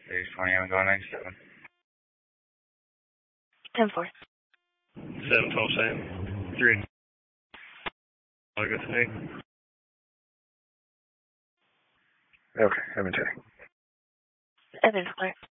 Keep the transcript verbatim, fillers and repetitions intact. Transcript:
six twenty, I'm going ninety-seven. ten four. seven twelve Sam. three. August eight. Okay, Edmonton. Evans Clark.